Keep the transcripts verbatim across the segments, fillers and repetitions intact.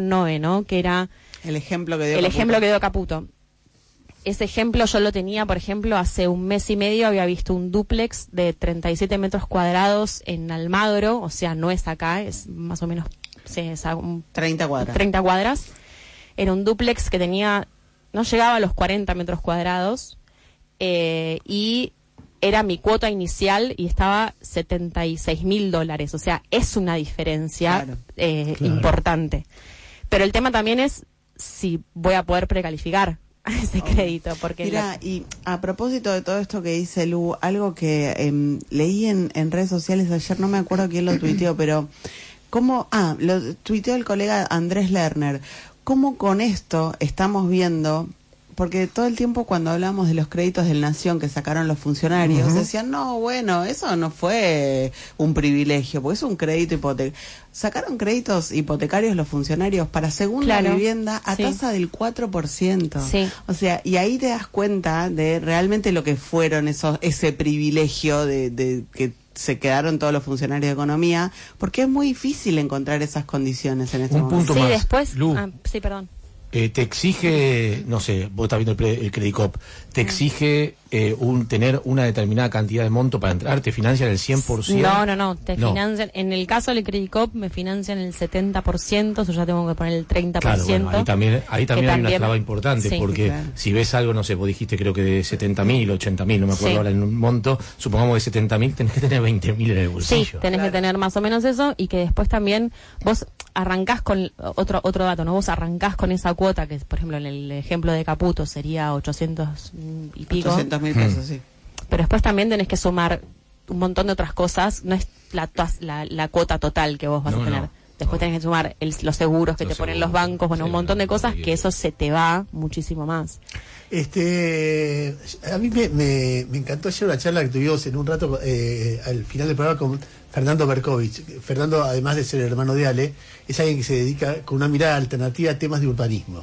Nove, ¿no? Que era el ejemplo que dio el Caputo. ejemplo que dio Caputo. Ese ejemplo yo lo tenía, por ejemplo, hace un mes y medio había visto un dúplex de treinta y siete metros cuadrados en Almagro, o sea, no es acá, es más o menos sí, es a un, treinta cuadras. treinta cuadras. Era un dúplex que tenía, no llegaba a los cuarenta metros cuadrados, eh, y era mi cuota inicial y estaba setenta y seis mil dólares, o sea, es una diferencia Claro. eh, Claro. importante. Pero el tema también es si voy a poder precalificar a ese crédito, porque Mira, la- y a propósito de todo esto que dice Lu, algo que eh, leí en, en redes sociales ayer, no me acuerdo quién lo tuiteó, pero cómo, ah, lo tuiteó el colega Andrés Lerner, cómo con esto estamos viendo, porque todo el tiempo cuando hablamos de los créditos del Nación que sacaron los funcionarios, Uh-huh. decían, no, bueno, eso no fue un privilegio, porque es un crédito hipotecario. Sacaron créditos hipotecarios los funcionarios para segunda Claro, vivienda a sí. tasa del cuatro por ciento. Sí. O sea, y ahí te das cuenta de realmente lo que fueron esos ese privilegio de, de que se quedaron todos los funcionarios de economía, porque es muy difícil encontrar esas condiciones en este Un momento. punto sí, más. después, Lu. ah, sí, perdón. Eh, te exige, no sé, vos estás viendo el, pre- el Credicop, te exige eh, un tener una determinada cantidad de monto para entrar, te financian el cien por ciento. No, no, no, te No. financian, en el caso del Credicop me financian el setenta por ciento, yo ya tengo que poner el treinta por Claro, ciento. bueno, ahí también, ahí también que hay una también- clave importante, sí, porque claro. si ves algo, no sé, vos dijiste creo que de setenta mil, ochenta mil, no me acuerdo Sí. ahora en un monto, supongamos de setenta mil, tenés que tener veinte mil en el Sí, bolsillo. tenés que tener más o menos eso y que después también vos arrancás con otro otro dato, ¿no? Vos arrancás con esa cuota que, por ejemplo, en el ejemplo de Caputo sería ochocientos y pico, ochocientos mil pesos, sí. pero después también tenés que sumar un montón de otras cosas, no es la, toas- la, la cuota total que vos vas No, a tener. no. Después tenés que sumar el- los seguros que Los te ponen seguros, los bancos, bueno, sí, un montón de no, cosas no, que eso se te va muchísimo más. Este, a mí me, me, me encantó ayer una charla que tuvimos en un rato eh, al final del programa con Fernando Berkovich. Fernando, además de ser hermano de Ale, es alguien que se dedica con una mirada alternativa a temas de urbanismo.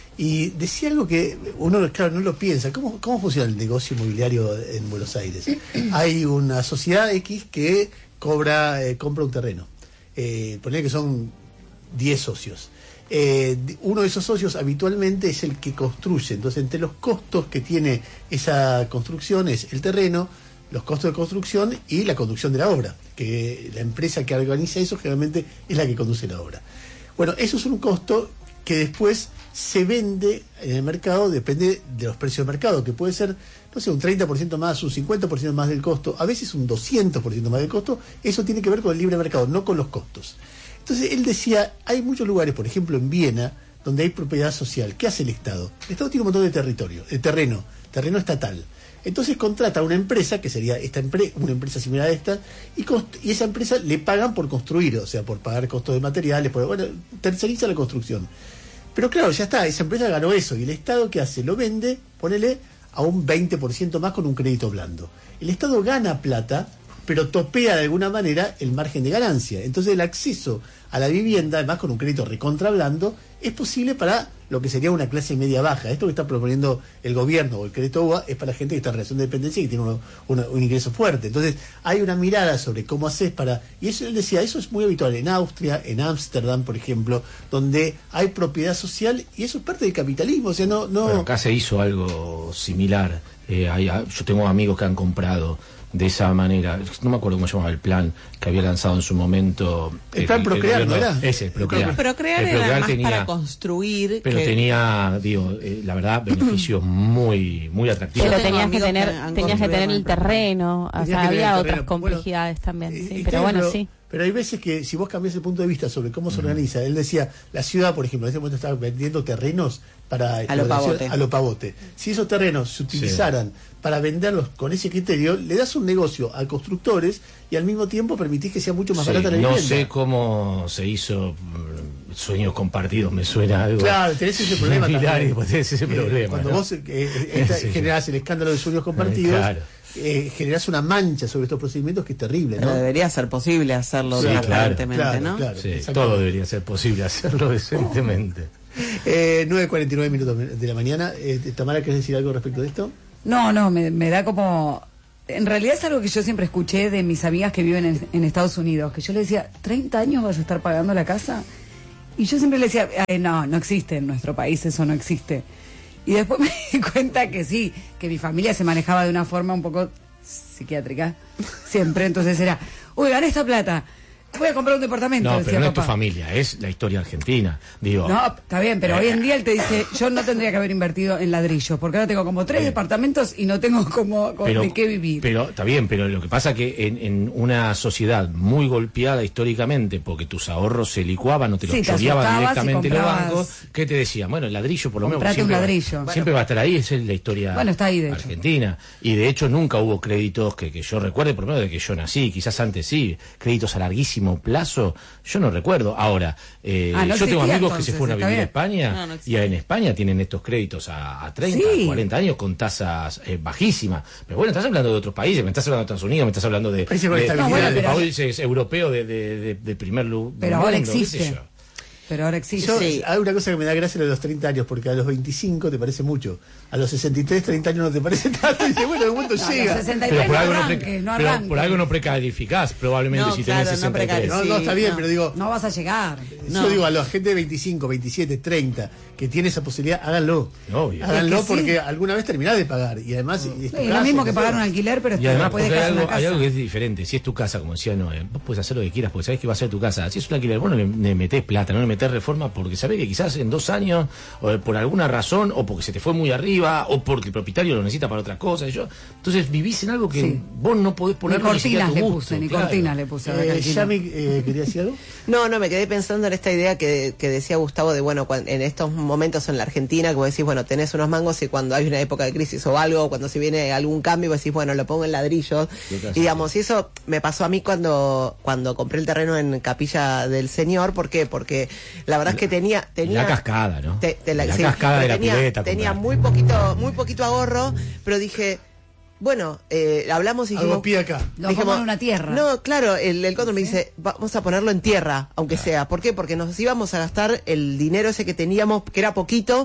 Y decía algo que uno, claro, no lo piensa. ¿Cómo, cómo funciona el negocio inmobiliario en Buenos Aires? Hay una sociedad X que cobra, eh, compra un terreno. Eh, ponele que son diez socios. Eh, uno de esos socios habitualmente es el que construye. Entonces, entre los costos que tiene esa construcción es el terreno, los costos de construcción y la conducción de la obra, que la empresa que organiza eso generalmente es la que conduce la obra. Bueno, eso es un costo que después se vende en el mercado, depende de los precios de mercado, que puede ser, no sé, un treinta por ciento más, un cincuenta por ciento más del costo, a veces un doscientos por ciento más del costo. Eso tiene que ver con el libre mercado, no con los costos. Entonces él decía, hay muchos lugares, por ejemplo en Viena, donde hay propiedad social. ¿Qué hace el Estado? El Estado tiene un montón de territorio, de terreno, terreno estatal. Entonces contrata a una empresa, que sería esta empre- una empresa similar a esta, y, cost- y esa empresa le pagan por construir, o sea, por pagar costos de materiales, por, bueno, terceriza la construcción. Pero claro, ya está, esa empresa ganó eso, y el Estado, ¿qué hace? Lo vende, ponele a un veinte por ciento más con un crédito blando. El Estado gana plata, pero topea de alguna manera el margen de ganancia. Entonces el acceso a la vivienda, además con un crédito recontra blando, es posible para lo que sería una clase media baja. Esto que está proponiendo el gobierno o el crédito U B A es para gente que está en relación de dependencia y que tiene uno- uno- un ingreso fuerte. Entonces hay una mirada sobre cómo haces para... Y eso él decía, eso es muy habitual en Austria, en Ámsterdam, por ejemplo, donde hay propiedad social y eso es parte del capitalismo. O sea, no... no Bueno, acá se hizo algo similar. Eh, hay- yo tengo amigos que han comprado de esa manera, no me acuerdo cómo se llamaba el plan que había lanzado en su momento. El plan Procrear, ¿no era? Ese, Procrear. Pero crear El era Procrear más tenía- para construir. Pero que- tenía, digo, eh, la verdad, beneficios muy muy atractivos. Yo Pero tengo tenías que amigos tener, que han tenías que construido tener el con el terreno, o Tenías sea, que tener había el otras terreno. complejidades también, Eh, sí, eh, pero claro, bueno, pero, sí. Pero hay veces que si vos cambiás el punto de vista sobre cómo se organiza, él decía, la ciudad, por ejemplo, en este momento está vendiendo terrenos para A lo pavote. a lo pavote. Si esos terrenos se utilizaran para venderlos con ese criterio, le das un negocio a constructores y al mismo tiempo permitís que sea mucho más Sí, barata la no vivienda. sé cómo se hizo mm, Sueños Compartidos, me suena algo. Claro, tenés ese problema similar, también. y pues tenés ese Eh, problema. Cuando ¿no? vos eh, eh, esta- Sí, sí. generás el escándalo de sueños compartidos, Claro. eh, generás una mancha sobre estos procedimientos que es terrible, Pero ¿no? debería ser posible hacerlo Sí, claro, transparentemente, claro, ¿no? claro. Sí, exactamente. todo debería ser posible hacerlo decentemente. Eh, nueve cuarenta y nueve minutos de la mañana. Eh, Tamara, ¿querés decir algo respecto de esto? No, no, me, me da como... En realidad es algo que yo siempre escuché de mis amigas que viven en, en Estados Unidos, que yo les decía, ¿treinta años vas a estar pagando la casa? Y yo siempre le decía, "Ay, no, no existe en nuestro país, eso no existe". Y después me di cuenta que sí, que mi familia se manejaba de una forma un poco psiquiátrica, siempre. Entonces era, uy, gané esta plata, voy a comprar un departamento. No, decía pero no papá. es tu familia, es la historia argentina. Digo, No, está bien, pero hoy en día él te dice, yo no tendría que haber invertido en ladrillos, porque ahora tengo como tres Bien. departamentos y no tengo como, como pero, de qué vivir. Pero está bien, pero lo que pasa que en, en una sociedad muy golpeada históricamente, porque tus ahorros se licuaban o te los Sí, te choreaban asustabas directamente y los comprabas- bancos, ¿qué te decían? Bueno, el ladrillo por lo menos Comprate siempre, un va- ladrillo. siempre va a estar ahí, esa es la historia Bueno, está ahí, de hecho. argentina. Y de hecho nunca hubo créditos que, que yo recuerde, por lo menos de que yo nací, quizás antes sí, créditos a larguísimo plazo, yo no recuerdo. Ahora, eh, Ah, no yo tengo existía, amigos que se entonces, fueron a está vivir a bien. España No, no y existía. en España tienen estos créditos a, a treinta, Sí. cuarenta años con tasas eh, bajísimas. Pero bueno, estás hablando de otros países, me estás hablando de Estados Unidos, me estás hablando de, Países con de, estabilidad. de- No, bueno, de pero- países europeos de, de, de- de primer lugar. Pero ahora existe. Pero ahora existe. Yo, Sí. hay una cosa que me da gracia de los treinta años, porque a los veinticinco te parece mucho, a los sesenta y tres, treinta años no te parece tanto, y dice, bueno, el mundo No, a llega. los sesenta y Pero tres por, no algo no, arranques, pre- no pero arranques. por algo no precalificás, probablemente, No, si claro, tenés no sesenta y tres. No, Sí, no, está bien, no. pero digo, No vas a llegar. No. yo digo a la gente de veinticinco, veintisiete, treinta, que tiene esa posibilidad, háganlo. Obvio. Háganlo Es que sí. porque alguna vez terminás de pagar, y además... y es tu Sí, lo caso, mismo que ¿no? pagar un alquiler, pero Y esto además, puede porque hay quedar algo, una hay casa. algo que es diferente. Si es tu casa, como decía Noé, vos podés hacer lo que quieras, porque sabés que va a ser tu casa. Si es un alquiler, vos no le, le metés plata, no le metés reforma, porque sabés que quizás en dos años, o por alguna razón, o porque se te fue muy arriba, o porque el propietario lo necesita para otra cosa. Y yo, entonces vivís en algo que Sí. vos no podés poner Ni cortinas le puse, ni cortinas le puse. a la Eh, cantina. Yami, eh, ¿quería decir algo? No, no, me quedé pensando en esta idea que, que decía Gustavo de, bueno, cuan- en estos momentos en la Argentina, que vos decís, bueno, tenés unos mangos y cuando hay una época de crisis o algo, o cuando se viene algún cambio, vos decís, bueno, lo pongo en ladrillos. Y digamos, y eso me pasó a mí cuando, cuando compré el terreno en Capilla del Señor. ¿Por qué? Porque la verdad es que tenía... tenía La cascada, ¿no? te- te la, la sí, cascada de pero la tenía, pileta. tenía compraste. muy poquito, muy poquito ahorro, pero dije... Bueno, eh, hablamos y dijimos... Algo pie acá. Lo pongo en una tierra. No, claro, el, el cóndor me dice, vamos a ponerlo en tierra, aunque sea. ¿Por qué? Porque nos íbamos a gastar el dinero ese que teníamos, que era poquito,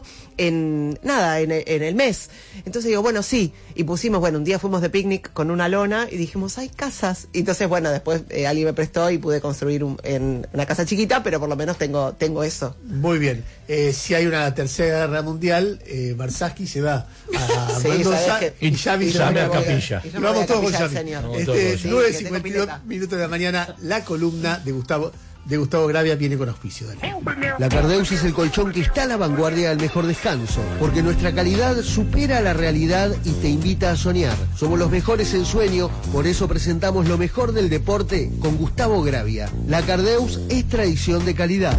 en nada, en, el- en el mes. Entonces digo, bueno, sí. Y pusimos, bueno, un día fuimos de picnic con una lona y dijimos, hay casas. Y entonces, bueno, después eh, alguien me prestó y pude construir un- en una casa chiquita, pero por lo menos tengo, tengo eso. Muy bien. Eh, si hay una tercera guerra mundial, eh, Barsaschi se va a Sí, Mendoza sabés que- y Yami y se Yami va a Capilla. Y yo Y me voy vamos a todos con Capilla del Yami. Señor. Vamos todos Este, con Yami. nueve Sí, que cincuenta y tengo dos pileta. minutos de la mañana, la columna de Gustavo de Gustavo Gravia viene con auspicio. Dale. La Cardeus es el colchón que está a la vanguardia del mejor descanso, porque nuestra calidad supera la realidad y te invita a soñar. Somos los mejores en sueño, por eso presentamos lo mejor del deporte con Gustavo Gravia. La Cardeus es tradición de calidad.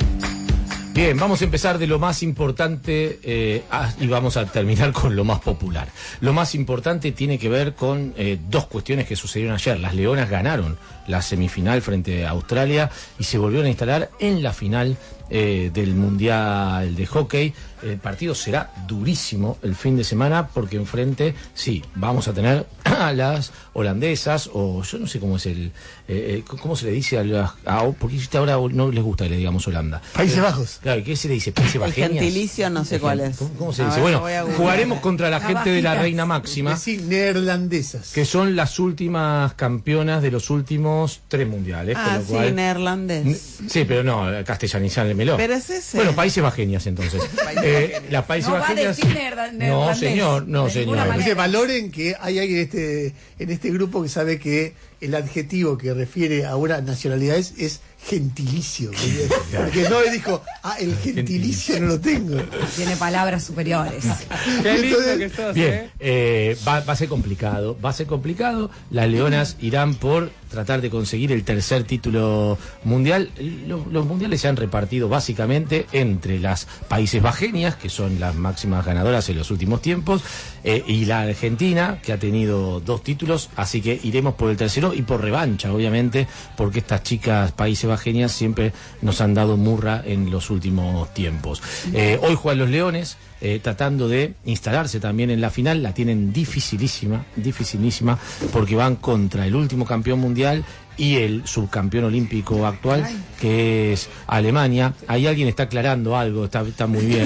Bien, vamos a empezar de lo más importante eh, ah, y vamos a terminar con lo más popular. Lo más importante tiene que ver con eh, dos cuestiones que sucedieron ayer. Las Leonas ganaron la semifinal frente a Australia y se volvieron a instalar en la final eh, del Mundial de Hockey. El partido será durísimo el fin de semana porque enfrente, sí, vamos a tener a las holandesas, o yo no sé cómo es el... Eh, eh, ¿Cómo se le dice a las... A, porque ahora no les gusta que le digamos Holanda. Países Bajos. Claro, ¿qué se le dice? ¿Países El Bajenias? gentilicio no sé cuál es. ¿Cómo, cómo se A dice? ver, Bueno, lo voy a googlear. jugaremos contra la gente de la Navajitas. Reina Máxima, Decir neerlandesas. que son las últimas campeonas de los últimos tres mundiales. Ah, con lo sí, cual, neerlandés. Sí, pero no, castellanizármelo. Pero es ese. Bueno, Países Bajenias entonces. eh, las Países No va a Bajenias. decir neerda- No, neerlandés. señor, no, De señor. ninguna manera. Dice, valoren que hay alguien en este, en este grupo que sabe que el adjetivo que refiere a una nacionalidad es, es gentilicio. Porque no le dijo, ah, el gentilicio no lo tengo. Tiene palabras superiores. Qué lindo Entonces, que sos, Bien, ¿eh? eh, va, va a ser complicado, va a ser complicado. Las Leonas irán por tratar de conseguir el tercer título mundial. Los, los mundiales se han repartido básicamente entre las Países Bajenias, que son las máximas ganadoras en los últimos tiempos, eh, y la Argentina, que ha tenido dos títulos, así que iremos por el tercero y por revancha, obviamente, porque estas chicas Países Bajenias siempre nos han dado murra en los últimos tiempos. Eh, hoy juegan los Leones. Eh, tratando de instalarse también en la final, la tienen dificilísima, dificilísima, porque van contra el último campeón mundial y el subcampeón olímpico actual, que es Alemania. Ahí alguien está aclarando algo, está, está muy bien.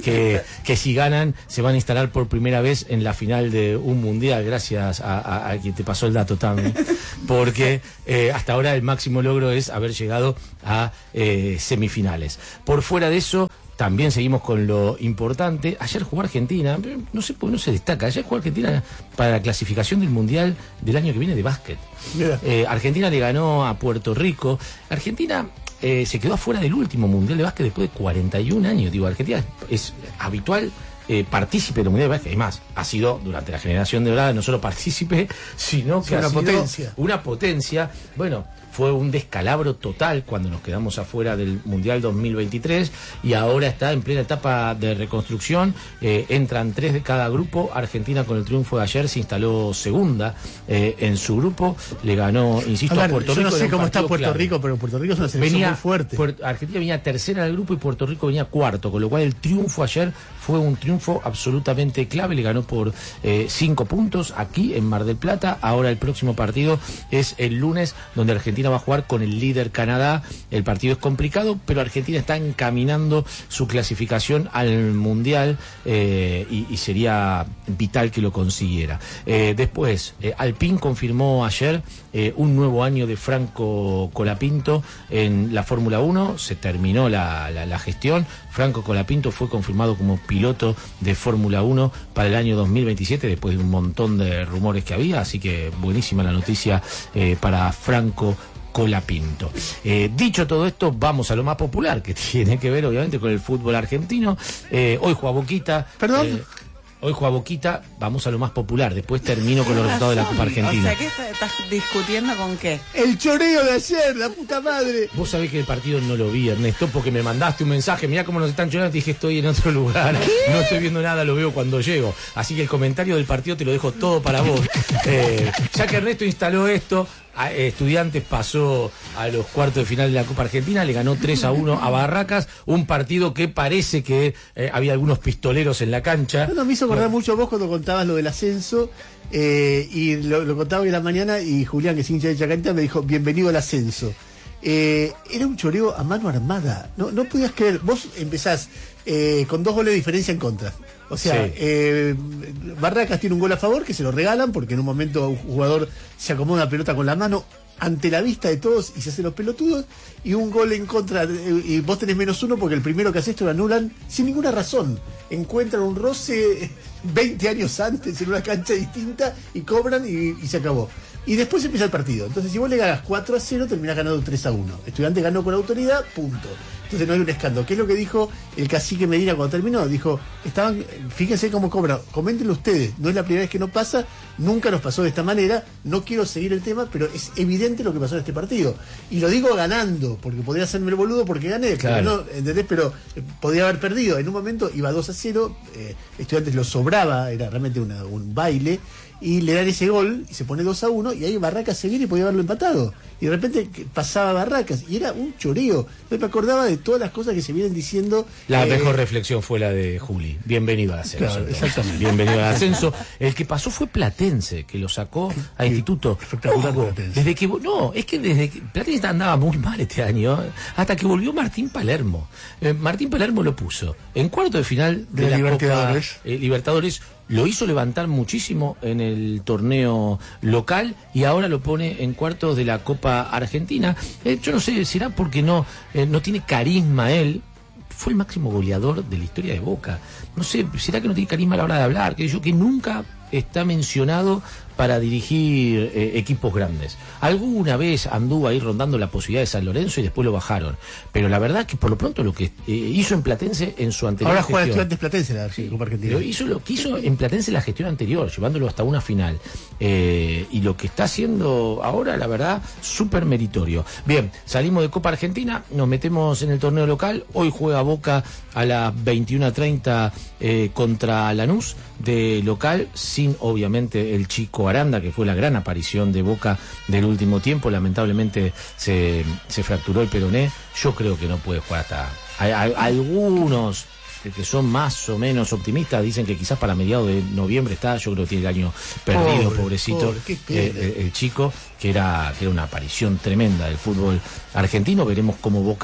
que, que si ganan se van a instalar por primera vez en la final de un mundial, gracias a, a, a quien te pasó el dato también, porque eh, hasta ahora el máximo logro es haber llegado a eh, semifinales. Por fuera de eso, también seguimos con lo importante. Ayer jugó Argentina, no sé por qué no se destaca, ayer jugó Argentina para la clasificación del Mundial del año que viene de básquet. Eh, Argentina le ganó a Puerto Rico. Argentina eh, se quedó afuera del último Mundial de básquet después de cuarenta y un años. Digo, Argentina es, es habitual eh, partícipe del Mundial de básquet. Además, ha sido durante la generación de dorada no solo partícipe, sino que sí, ha una sido potencia. una potencia. Bueno, fue un descalabro total cuando nos quedamos afuera del Mundial dos mil veintitrés y ahora está en plena etapa de reconstrucción. Eh, entran tres de cada grupo. Argentina, con el triunfo de ayer, se instaló segunda eh, en su grupo. Le ganó, insisto, A a, ver, Puerto yo Rico. no sé en un cómo está partido Puerto clave. Rico, pero Puerto Rico es una selección Venía, muy fuerte. Puer- Argentina venía tercera del grupo y Puerto Rico venía cuarto, con lo cual el triunfo ayer fue un triunfo absolutamente clave. Le ganó por eh, cinco puntos aquí en Mar del Plata. Ahora el próximo partido es el lunes, donde Argentina va a jugar con el líder Canadá. El partido es complicado, pero Argentina está encaminando su clasificación al Mundial eh, y, y sería vital que lo consiguiera. Eh, después, eh, Alpine confirmó ayer eh, un nuevo año de Franco Colapinto en la Fórmula uno. Se terminó la, la, la gestión. Franco Colapinto fue confirmado como piloto de Fórmula uno para el año dos mil veintisiete, después de un montón de rumores que había, así que buenísima la noticia eh, para Franco Colapinto. Eh, dicho todo esto, vamos a lo más popular, que tiene que ver obviamente con el fútbol argentino. Eh, hoy juega Boquita. ¿Perdón? Eh, Hoy juega Boquita, vamos a lo más popular, después termino con los resultados de la Copa Argentina. O sea, ¿qué está- estás discutiendo con qué? El choreo de ayer, la puta madre. Vos sabés que el partido no lo vi, Ernesto, porque me mandaste un mensaje, mirá cómo nos están llorando, te dije estoy en otro lugar, no estoy viendo nada, lo veo cuando llego. Así que el comentario del partido te lo dejo todo para vos. Eh, ya que Ernesto instaló esto, a, eh, Estudiantes pasó a los cuartos de final de la Copa Argentina, le ganó tres a uno a Barracas, un partido que parece que eh, había algunos pistoleros en la cancha. No, no, me hizo acordar mucho vos cuando contabas lo del ascenso, eh, y lo, lo contaba hoy en la mañana, y Julián, que es hincha de Chacarita, me dijo, bienvenido al ascenso. Eh, era un choreo a mano armada, no, no podías creer, vos empezás eh, con dos goles de diferencia en contra. O sea, Sí. eh, Barracas tiene un gol a favor que se lo regalan porque en un momento un jugador se acomoda una pelota con la mano ante la vista de todos y se hacen los pelotudos, y un gol en contra, eh, y vos tenés menos uno porque el primero que haces te lo anulan sin ninguna razón. Encuentran un roce veinte años antes en una cancha distinta y cobran y, y se acabó. Y después empieza el partido. Entonces, si vos le ganas cuatro a cero, terminás ganando tres a uno. Estudiante ganó con autoridad, punto. Entonces no hay un escándalo. ¿Qué es lo que dijo el cacique Medina cuando terminó? Dijo, estaban, fíjense cómo cobran, coméntenlo ustedes, no es la primera vez que nos pasa, nunca nos pasó de esta manera, no quiero seguir el tema, pero es evidente lo que pasó en este partido. Y lo digo ganando, porque podría hacerme el boludo porque gané, Claro. pero, no, ¿entendés? Pero eh, podía haber perdido. En un momento iba dos a cero, eh, Estudiantes lo sobraba, era realmente una, un baile, y le dan ese gol y se pone dos a uno, y ahí Barracas se viene y podía haberlo empatado. Y de repente que pasaba Barracas y era un choreo. Yo me acordaba de todas las cosas que se vienen diciendo. La eh, mejor reflexión fue la de Juli. Bienvenido al ascenso. Claro, entonces. exactamente. Bienvenido al ascenso. El que pasó fue Platense, que lo sacó a Instituto. espectacular Ojo, Platense. desde que vo- no, es que desde que Platense andaba muy mal este año, hasta que volvió Martín Palermo. Eh, Martín Palermo lo puso en cuarto de final de, De la Libertadores. Copa eh, Libertadores. Lo hizo levantar muchísimo en el torneo local y ahora lo pone en cuartos de la Copa Argentina. Eh, yo no sé, será porque no, eh, no tiene carisma él. Fue el máximo goleador de la historia de Boca. No sé, será que no tiene carisma a la hora de hablar, que yo que nunca está mencionado para dirigir eh, equipos grandes. Alguna vez anduvo ahí rondando la posibilidad de San Lorenzo y después lo bajaron. Pero la verdad que por lo pronto lo que eh, hizo en Platense en su anterior Ahora juega gestión, Estudiantes Platense la sí, Copa Argentina. pero hizo lo que hizo en Platense la gestión anterior, llevándolo hasta una final. Eh, y lo que está haciendo ahora, la verdad, súper meritorio. Bien, salimos de Copa Argentina, nos metemos en el torneo local. Hoy juega Boca a las veintiuna treinta eh, contra Lanús de local, sin obviamente el Chico Aranda, que fue la gran aparición de Boca del último tiempo. Lamentablemente se, se fracturó el peroné. Yo creo que no puede jugar hasta... Hay, hay- algunos que son más o menos optimistas dicen que quizás para mediados de noviembre está. Yo creo que tiene el año perdido, Pobre, pobrecito, pobre, qué pena. eh, el, el chico, que era, que era una aparición tremenda del fútbol argentino. Veremos cómo Boca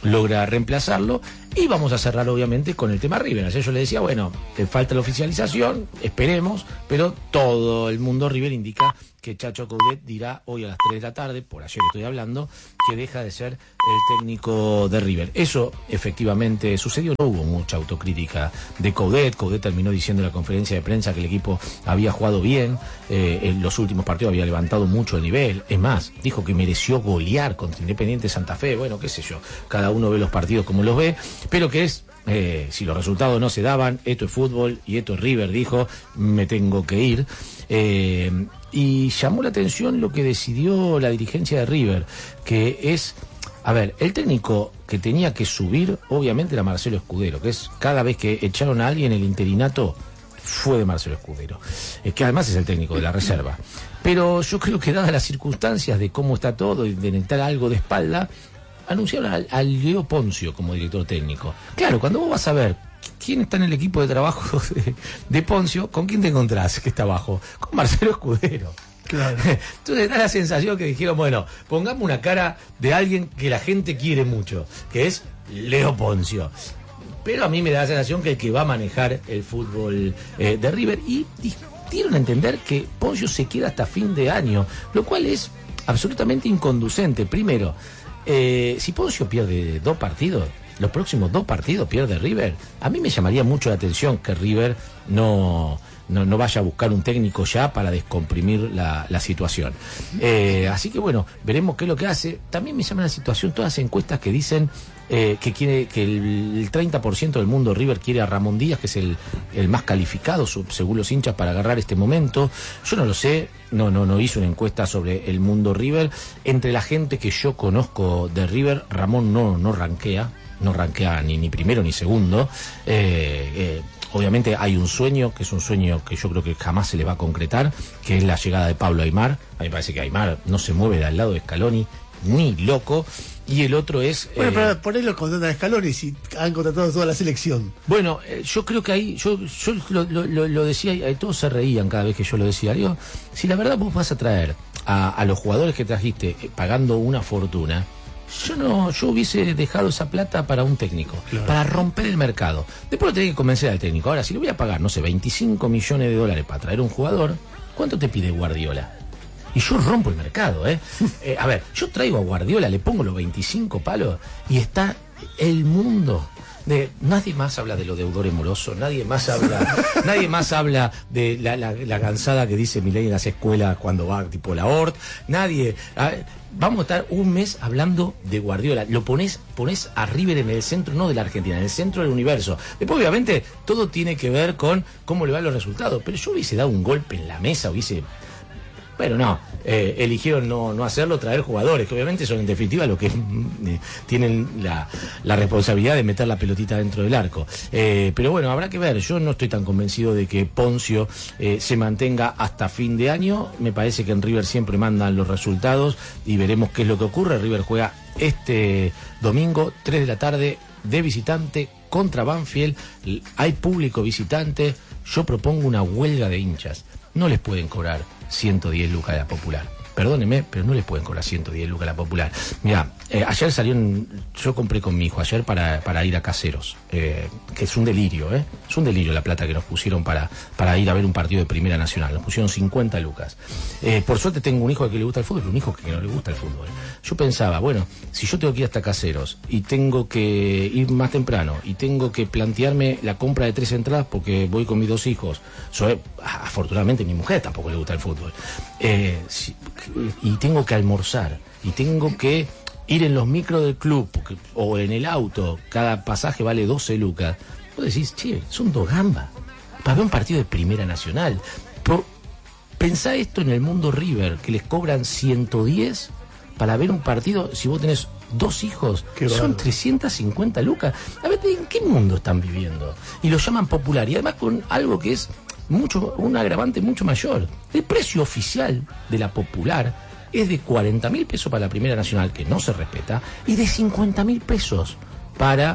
logra reemplazarlo. Y vamos a cerrar obviamente con el tema River. Ayer yo le decía, bueno, te falta la oficialización, esperemos, pero todo el mundo River indica que Chacho Coudet dirá hoy a las tres de la tarde, por ayer estoy hablando, que deja de ser el técnico de River. Eso efectivamente sucedió, no hubo mucha autocrítica de Coudet. Coudet terminó diciendo en la conferencia de prensa que el equipo había jugado bien, eh, en los últimos partidos había levantado mucho el nivel, es más, dijo que mereció golear contra Independiente Santa Fe, bueno, qué sé yo, cada uno ve los partidos como los ve, pero que es, eh, si los resultados no se daban, esto es fútbol y esto es River, dijo, me tengo que ir. Eh, y llamó la atención lo que decidió la dirigencia de River, que es, a ver, el técnico que tenía que subir, obviamente era Marcelo Escudero, que es cada vez que echaron a alguien el interinato, fue de Marcelo Escudero, eh, que además es el técnico de la reserva. Pero yo creo que dadas las circunstancias de cómo está todo y de necesitar algo de espalda, anunciaron al, al Leo Poncio como director técnico. Claro, cuando vos vas a ver quién está en el equipo de trabajo de, de Poncio, ¿con quién te encontrás que está abajo? Con Marcelo Escudero. Claro. Entonces da la sensación que dijeron, bueno, pongamos una cara de alguien que la gente quiere mucho, que es Leo Poncio. Pero a mí me da la sensación que el que va a manejar el fútbol eh, de River, y, y dieron a entender que Poncio se queda hasta fin de año, lo cual es absolutamente inconducente. Primero, eh, si Poncio pierde dos partidos, los próximos dos partidos pierde River, a mí me llamaría mucho la atención que River no... No, no vaya a buscar un técnico ya para descomprimir la, la situación. Eh, así que bueno, veremos qué es lo que hace. También me llama la situación todas las encuestas que dicen eh, que quiere que el, el treinta por ciento del mundo River quiere a Ramón Díaz, que es el, el más calificado, según los hinchas, para agarrar este momento. Yo no lo sé, no, no, no hice una encuesta sobre el mundo River. Entre la gente que yo conozco de River, Ramón no, no rankea, no rankea ni, ni primero ni segundo. Eh, eh, Obviamente hay un sueño, que es un sueño que yo creo que jamás se le va a concretar, que es la llegada de Pablo Aimar. A mí me parece que Aimar no se mueve de al lado de Scaloni, ni loco. Y el otro es... Bueno, eh, pero ponerlo contratan a Scaloni si han contratado toda la selección. Bueno, eh, yo creo que ahí, yo, yo lo, lo, lo decía, y todos se reían cada vez que yo lo decía. Digo, si la verdad vos vas a traer a, a los jugadores que trajiste eh, pagando una fortuna, Yo no, yo hubiese dejado esa plata para un técnico, claro, para romper el mercado. Después lo tenés que convencer al técnico. Ahora, si le voy a pagar, no sé, veinticinco millones de dólares para traer un jugador, ¿cuánto te pide Guardiola? Y yo rompo el mercado, ¿eh? eh a ver, yo traigo a Guardiola, le pongo los veinticinco palos y está el mundo. De, nadie más habla de los deudores morosos, nadie más habla, nadie más habla de la, la, la cansada que dice Milei en las escuelas cuando va tipo la Hort, nadie, a, vamos a estar un mes hablando de Guardiola, lo pones, pones a River en el centro, no de la Argentina, en el centro del universo. Después obviamente todo tiene que ver con cómo le van los resultados, pero yo hubiese dado un golpe en la mesa, hubiese... Bueno, no, eh, eligieron no, no hacerlo, traer jugadores, que obviamente son en definitiva los que eh, tienen la, la responsabilidad de meter la pelotita dentro del arco. Eh, pero bueno, habrá que ver, yo no estoy tan convencido de que Poncio eh, se mantenga hasta fin de año. Me parece que en River siempre mandan los resultados y veremos qué es lo que ocurre. River juega este domingo, tres de la tarde, de visitante contra Banfield. Hay público visitante. Yo propongo una huelga de hinchas. No les pueden cobrar ciento diez lucas a la Popular. Perdóneme, pero no les pueden cobrar ciento diez lucas a la Popular. Mira, eh, ayer salió, un, yo compré con mi hijo ayer para, para ir a Caseros, eh, que es un delirio, ¿eh? Es un delirio la plata que nos pusieron para, para ir a ver un partido de Primera Nacional. Nos pusieron cincuenta lucas. Eh, por suerte tengo un hijo que le gusta el fútbol, un hijo que no le gusta el fútbol. Yo pensaba, bueno, si yo tengo que ir hasta Caseros y tengo que ir más temprano y tengo que plantearme la compra de tres entradas porque voy con mis dos hijos, soy, afortunadamente mi mujer tampoco le gusta el fútbol, eh, si, y tengo que almorzar y tengo que ir en los micros del club porque, o en el auto, cada pasaje vale doce lucas, vos decís, che, son dos gambas para ver un partido de Primera Nacional. Por, pensá esto en el mundo River, que les cobran ciento diez para ver un partido. Si vos tenés dos hijos, qué son barro. trescientas cincuenta lucas. A ver, ¿en qué mundo están viviendo? Y lo llaman Popular, y además con algo que es mucho, un agravante mucho mayor. El precio oficial de la Popular es de cuarenta mil pesos para la Primera Nacional, que no se respeta, y de cincuenta mil pesos para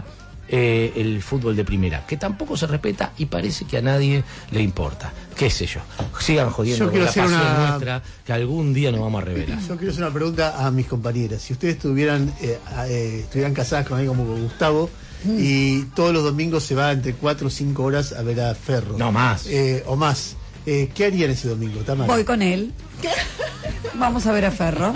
eh, el fútbol de primera, que tampoco se respeta y parece que a nadie le importa. ¿Qué sé yo? Sigan jodiendo Yo con la quiero hacer pasión una- nuestra, que algún día nos vamos a revelar. Yo quiero hacer una pregunta a mis compañeras. Si ustedes tuvieran, eh, eh, estuvieran casadas con alguien como Gustavo y todos los domingos se va entre cuatro o cinco horas a ver a Ferro. No más. Eh, o más. Eh, ¿Qué harían ese domingo, Tamara? Voy con él. Vamos a ver a Ferro.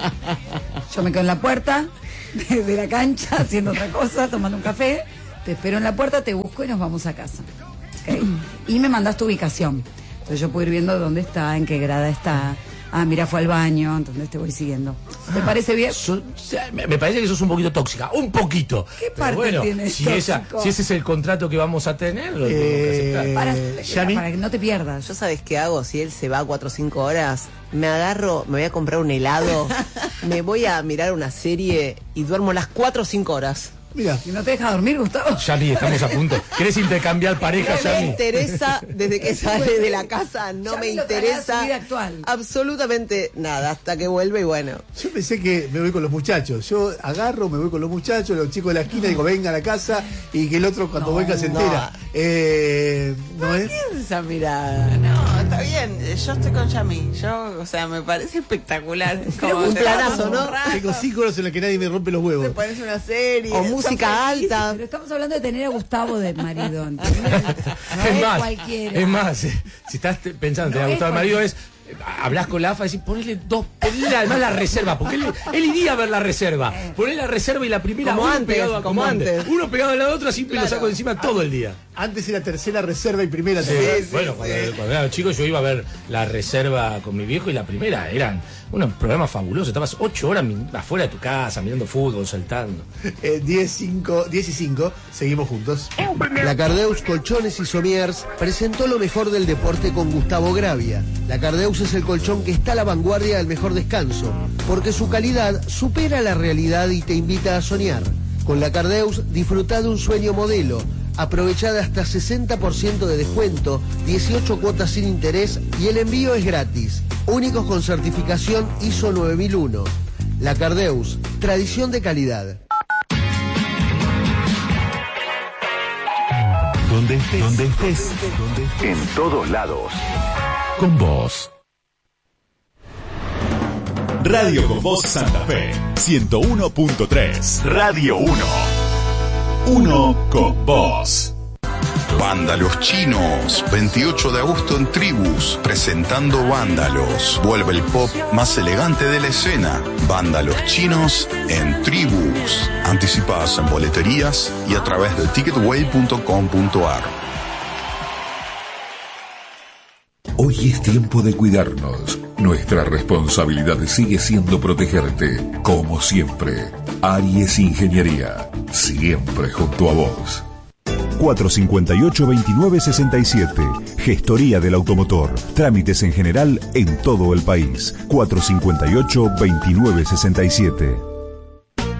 Yo me quedo en la puerta de, de la cancha haciendo otra cosa, tomando un café. Te espero en la puerta, te busco y nos vamos a casa. ¿Ok? Y me mandas tu ubicación. Entonces yo puedo ir viendo dónde está, en qué grada está. Ah, mira, fue al baño, entonces te voy siguiendo. ¿Te parece bien? So- me me parece que sos un poquito tóxica, un poquito. ¿Qué Pero parte bueno, tiene si, esa, tóxico? si ese es el contrato que vamos a tener, lo tenemos que Eh, aceptar. Para, Yami. para que no te pierdas. Yo sabes qué hago si él se va cuatro o cinco horas, me agarro, me voy a comprar un helado, me voy a mirar una serie y duermo las cuatro o cinco horas. Mira, ¿Y no te deja dormir, Gustavo? Yami, estamos a punto. ¿Querés intercambiar pareja, No me Yami? interesa desde que sale de la casa, no Ya me me lo trae a interesa su vida actual. absolutamente nada hasta que vuelve y bueno. yo pensé que me voy con los muchachos. Yo agarro, me voy con los muchachos, los chicos de la esquina, digo, vengan a la casa y que el otro cuando No, venga se no. entera. Eh, ¿no es? Esa mirada. No, está bien. Yo estoy con Yami. Yo, o sea, me parece espectacular. Es como Un te planazo, vas ¿no? un rato, Tengo cinco horas en las que nadie me rompe los Te huevos. pones una serie. O estás música feliz. alta. Pero estamos hablando de tener a Gustavo de marido, ¿entendés? No Es es más, cualquiera. es más, eh, si estás te- pensando, te No ha es gustado el marido, es cualquiera. eh, hablas con la A F A y decís, ponele dos, ponele además la reserva, porque él, él iría a ver la reserva. Ponele la reserva y la primera, Como uno antes, pegado a como antes. Uno pegado a la otra, siempre lo saco de encima todo el día. Antes era tercera reserva y primera. Sí, ¿te acordás? bueno, cuando, cuando era chico yo iba a ver la reserva con mi viejo y la primera eran unos programas fabulosos. Estabas ocho horas mi- afuera de tu casa mirando fútbol, saltando. Eh, diez, cinco, diez y cinco, seguimos juntos. La Cardeus Colchones y Somiers presentó lo mejor del deporte con Gustavo Gravia. La Cardeus es el colchón que está a la vanguardia del mejor descanso, porque su calidad supera la realidad y te invita a soñar. Con la Cardeus disfruta de un sueño modelo. Aprovechá de hasta sesenta por ciento de descuento, dieciocho cuotas sin interés y el envío es gratis. Únicos con certificación I S O nueve mil uno. La Cardeus, tradición de calidad. Donde estés, donde estés, en todos lados. Con vos. Radio con Voz Santa Fe, ciento uno punto tres. Radio uno. Uno con vos. Vándalos Chinos, veintiocho de agosto en Tribus, presentando Vándalos. Vuelve el pop más elegante de la escena. Vándalos Chinos en Tribus. Anticipadas en boleterías y a través de ticketway punto com punto ar. Hoy es tiempo de cuidarnos. Nuestra responsabilidad sigue siendo protegerte, como siempre. Aries Ingeniería, siempre junto a vos. cuatro cinco ocho, veintinueve sesenta y siete. Gestoría del automotor. Trámites en general en todo el país. cuatro cinco ocho, veintinueve sesenta y siete.